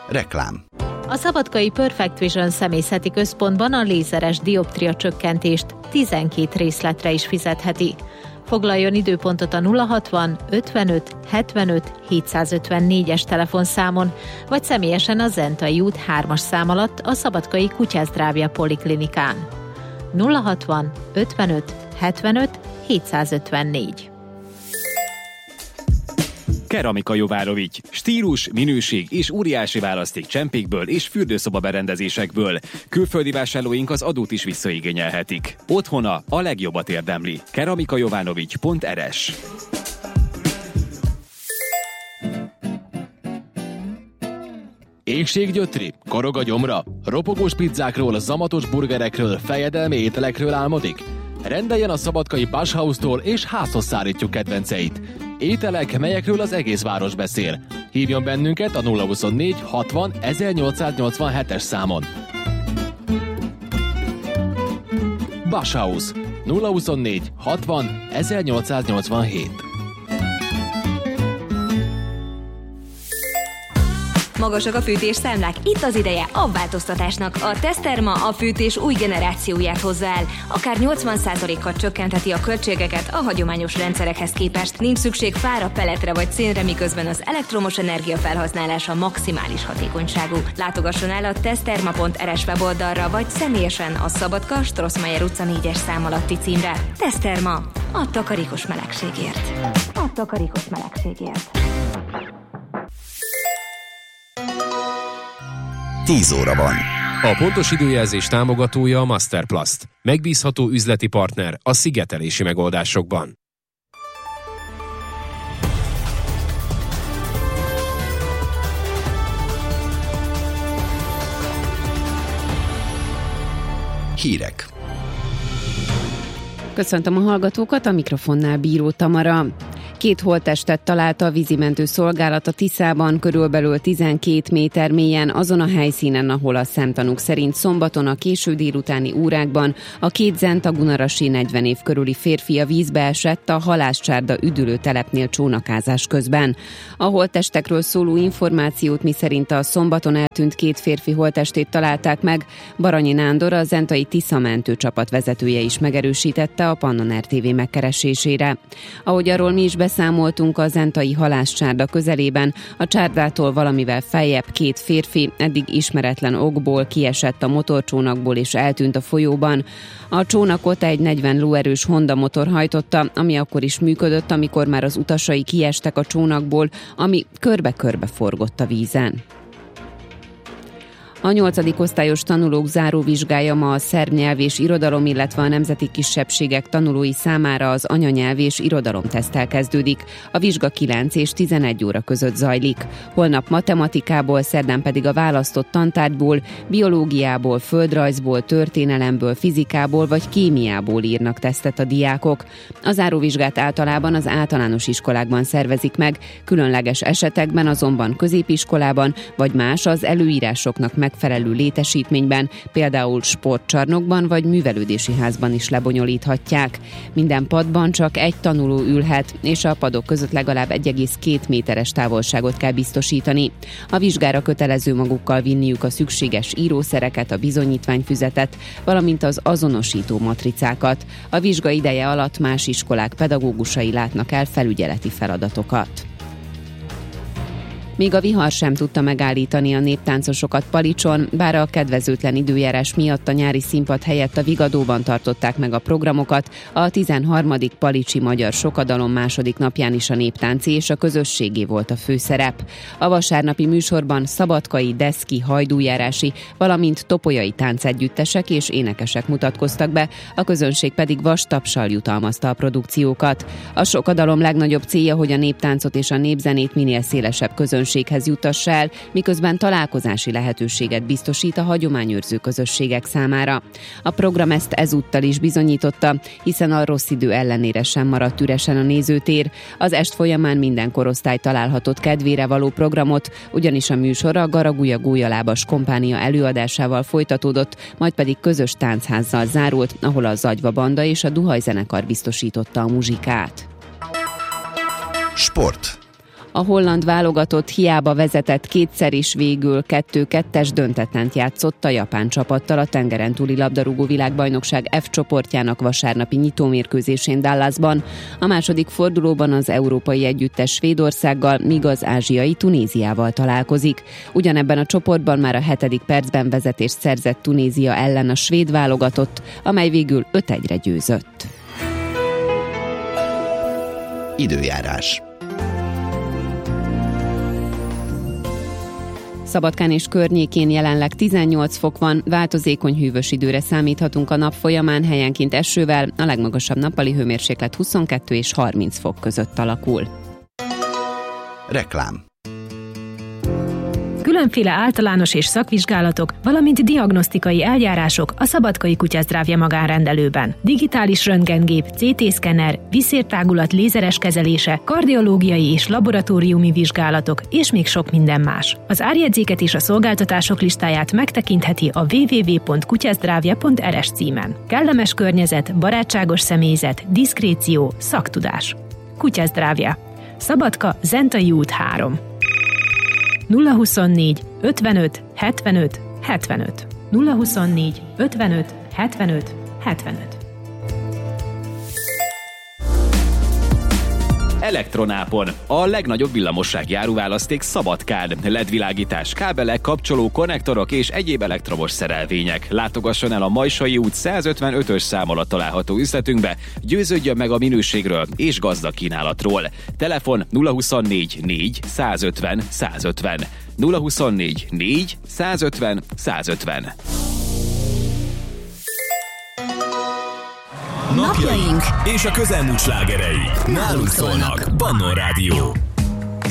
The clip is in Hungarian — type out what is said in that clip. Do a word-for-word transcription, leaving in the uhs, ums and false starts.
Reklám. A szabadkai Perfect Vision személyzeti központban a lézeres dioptria csökkentést tizenkét részletre is fizetheti. Foglaljon időpontot a nulla hatvan ötvenöt hetvenöt hétszázötvennégyes telefonszámon, vagy személyesen a Zentai út hármas szám alatt a Szabadkai Kutyázdrávja Poliklinikán. nulla hatvan ötvenöt hetvenöt hétszázötvennégy. Keramika Jovárovics. Stílus, minőség és óriási választék csempékből és fürdőszoba berendezésekből. Külföldi vásárlóink az adót is visszaigényelhetik. Otthona a legjobbat érdemli. keramikajovanovics pont er es. Éhséggyötri? Korog a gyomra? Ropogós pizzákról, zamatos burgerekről, fejedelmi ételekről álmodik? Rendeljen a szabadkai Bashhouse-tól és házhoz szállítjuk kedvenceit. Ételek, melyekről az egész város beszél. Hívjon bennünket a nulla huszonnégy hatvan ezernyolcszáznyolcvanhetes számon. Bashhouse nulla huszonnégy hatvan ezernyolcszáznyolcvanhét. Magasak a fűtésszámlák? Itt az ideje a változtatásnak. A Teszterma a fűtés új generációját hozza el. Akár nyolcvan százalékkal csökkentheti a költségeket a hagyományos rendszerekhez képest. Nincs szükség fára, peletre vagy szénre, miközben az elektromos energia felhasználása maximális hatékonyságú. Látogasson el a teszterma pont er es weboldalra, vagy személyesen a Szabadka, Strossmayer utca négyes szám alatti címre. Teszterma. A takarékos melegségért. A takarékos melegségért. tíz óra van. A pontos időjelzés támogatója a Masterplast. Megbízható üzleti partner a szigetelési megoldásokban. Hírek. Köszöntöm a hallgatókat, a mikrofonnál Bíró Tamara. Két holttestet találta a vízimentő szolgálat a Tiszában, körülbelül tizenkét méter mélyen, azon a helyszínen, ahol a szemtanúk szerint szombaton a késő délutáni órákban a két zentagunarasi negyven év körüli férfi a vízbe esett a Halászcsárda üdülő telepnél csónakázás közben. A holttestekről szóló információt miszerint a szombaton eltűnt két férfi holttestét találták meg, Baranyi Nándor, a zentai Tisza mentőcsapat vezetője is megerősítette a Pannon er té vé megkeresésére. Ahogy arról mi is beszámoltunk, a zentai Halászcsárda közelében a csárdától valamivel feljebb két férfi eddig ismeretlen okból kiesett a motorcsónakból és eltűnt a folyóban. A csónakot egy negyven lóerős Honda motor hajtotta, ami akkor is működött, amikor már az utasai kiestek a csónakból, ami körbe-körbe forgott a vízen. A nyolcadik osztályos tanulók záróvizsgája ma a szerb nyelv és irodalom, illetve a nemzeti kisebbségek tanulói számára az anyanyelv és irodalomteszttel kezdődik. A vizsga kilenc és tizenegy óra között zajlik. Holnap matematikából, szerdán pedig a választott tantárgyból, biológiából, földrajzból, történelemből, fizikából vagy kémiából írnak tesztet a diákok. A záróvizsgát általában az általános iskolákban szervezik meg, különleges esetekben azonban középiskolában vagy más az előírásoknak meg megfelelő létesítményben, például sportcsarnokban vagy művelődési házban is lebonyolíthatják. Minden padban csak egy tanuló ülhet, és a padok között legalább egy egész két méteres távolságot kell biztosítani. A vizsgára kötelező magukkal vinniük a szükséges írószereket, a bizonyítványfüzetet, valamint az azonosító matricákat. A vizsga ideje alatt más iskolák pedagógusai látnak el felügyeleti feladatokat. Még a vihar sem tudta megállítani a néptáncosokat Palicson, bár a kedvezőtlen időjárás miatt a nyári színpad helyett a Vigadóban tartották meg a programokat, a tizenharmadik Palicsi Magyar Sokadalom második napján is a néptánci és a közösségé volt a főszerep. A vasárnapi műsorban szabadkai, deszki, hajdújárási, valamint topolyai táncegyüttesek és énekesek mutatkoztak be, a közönség pedig vastapsal jutalmazta a produkciókat. A Sokadalom legnagyobb célja, hogy a néptáncot és a népzenét minél szélesebb közönség juttassa el, miközben találkozási lehetőséget biztosít a hagyományőrző közösségek számára. A program ezt ezúttal is bizonyította, hiszen a rossz idő ellenére sem maradt üresen a nézőtér. Az est folyamán minden korosztály találhatott kedvére való programot, ugyanis a műsor a Garagulya Gólyalábas kompánia előadásával folytatódott, majd pedig közös táncházzal zárult, ahol a Zagyva Banda és a Duhaj zenekar biztosította a muzsikát. Sport. A holland válogatott hiába vezetett kétszer is, végül kettő-kettes döntetlent játszott a japán csapattal a tengeren túli labdarúgó világbajnokság F csoportjának vasárnapi nyitómérkőzésén Dallasban. A második fordulóban az európai együttes Svédországgal, míg az ázsiai Tunéziával találkozik. Ugyanebben a csoportban már a hetedik percben vezetést szerzett Tunézia ellen a svéd válogatott, amely végül öt egyre győzött. Időjárás. Szabadkán és környékén jelenleg tizennyolc fok van, változékony hűvös időre számíthatunk a nap folyamán, helyenként esővel, a legmagasabb nappali hőmérséklet huszonkettő és harminc fok között alakul. Reklám. Különféle általános és szakvizsgálatok, valamint diagnosztikai eljárások a Szabadkai Kutyasztrávja magánrendelőben. Digitális röntgengép, cé té-szkenner, vízszértágulat lézeres kezelése, kardiológiai és laboratóriumi vizsgálatok, és még sok minden más. Az árjegyzéket és a szolgáltatások listáját megtekintheti a double-u double-u double-u pont kutyasztrávja pont er es címen. Kellemes környezet, barátságos személyzet, diszkréció, szaktudás. Kutyasztrávja. Szabadka, Zentai út három. nulla huszonnégy ötvenöt hetvenöt hetvenöt. nulla huszonnégy ötvenöt hetvenöt hetvenöt. Elektronápon. A legnagyobb villamossági áruválaszték Szabadkán. el é dé világítás, kábelek, kapcsoló, konnektorok és egyéb elektromos szerelvények. Látogasson el a Majsai út százötvenötös szám alatt található üzletünkbe, győződjön meg a minőségről és gazdag kínálatról. Telefon nulla huszonnégy négy százötven százötven. nulla huszonnégy négy százötven százötven. Napjaink és a közelmúlt slágerei nálunk szólnak. Bannon Rádió.